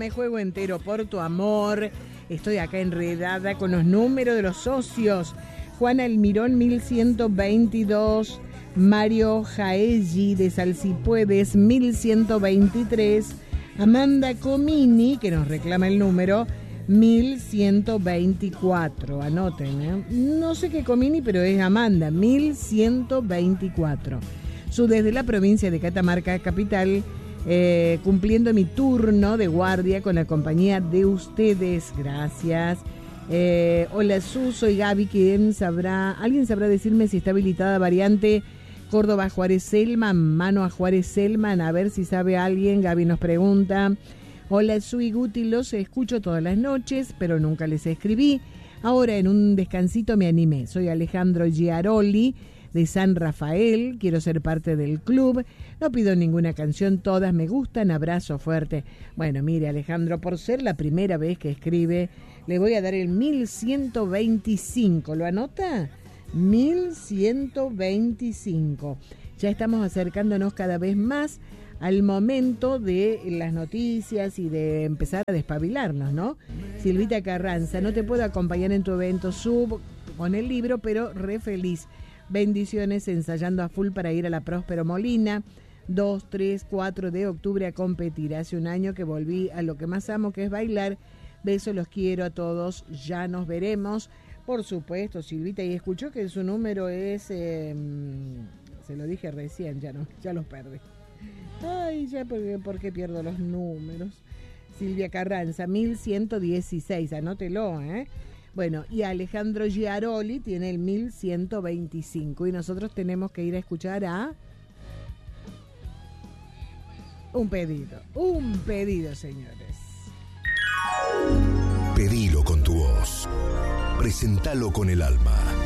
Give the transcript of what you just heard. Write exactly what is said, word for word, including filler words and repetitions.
me juego entero por tu amor. Estoy acá enredada con los números de los socios. Juana Almirón, mil ciento veintidós. Mario Jaeggi de Salsipuedes, mil ciento veintitrés. Amanda Comini, que nos reclama el número, mil ciento veinticuatro. Anoten, ¿eh? No sé qué Comini, pero es Amanda, mil ciento veinticuatro. Su desde la provincia de Catamarca, capital, eh, cumpliendo mi turno de guardia con la compañía de ustedes. Gracias. Eh, hola, Su, soy Gaby. ¿Quién sabrá? ¿Alguien sabrá decirme si está habilitada variante Córdoba Juárez Selman? Mano a Juárez Selman, a ver si sabe alguien. Gaby nos pregunta. Hola, Su y Guti, los escucho todas las noches, pero nunca les escribí. Ahora en un descansito me animé. Soy Alejandro Giaroli de San Rafael, quiero ser parte del club, no pido ninguna canción, todas me gustan, abrazo fuerte. Bueno, mire Alejandro, por ser la primera vez que escribe, le voy a dar el mil ciento veinticinco, ¿lo anota? mil ciento veinticinco. Ya estamos acercándonos cada vez más al momento de las noticias y de empezar a despabilarnos, ¿no? Silvita Carranza, no te puedo acompañar en tu evento sub con el libro, pero re feliz. Bendiciones, ensayando a full para ir a la Próspero Molina, dos, tres, cuatro de octubre a competir. Hace un año que volví a lo que más amo, que es bailar. Besos, los quiero a todos, ya nos veremos. Por supuesto, Silvita, y escuchó que su número es, eh, se lo dije recién, ya no, ya los perdí. Ay, ya, porque, ¿por qué pierdo los números? Silvia Carranza, mil ciento dieciséis, anótelo, ¿eh? Bueno, y Alejandro Giaroli tiene el mil ciento veinticinco y nosotros tenemos que ir a escuchar a un pedido, un pedido, señores. Pedilo con tu voz, presentalo con el alma.